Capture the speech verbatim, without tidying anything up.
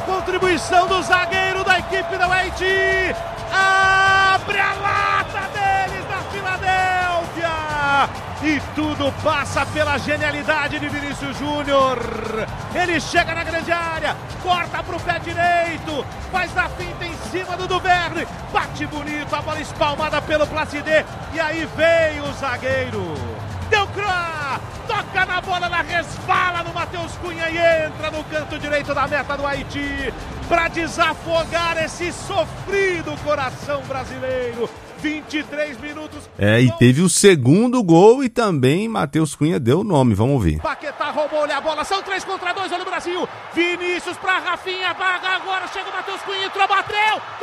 contribuição do zagueiro da equipe do Haiti. Abre a lata deles da Filadélfia. E tudo passa pela genialidade de Vinícius Júnior. Ele chega na grande área, corta para o pé direito, faz a finta em cima do Duverne, bate bonito, a bola espalmada pelo Placide. E aí vem o zagueiro. Delcroix toca na bola, na resvala no Matheus Cunha e entra no canto direito da meta do Haiti para desafogar esse sofrido coração brasileiro. vinte e três minutos. É, e teve o segundo gol e também Matheus Cunha deu o nome, vamos ouvir. Paquetá roubou-lhe a bola, são três contra dois, olha o Brasil. Vinícius para Rafinha, vaga agora, chega o Matheus Cunha, entrou, bateu.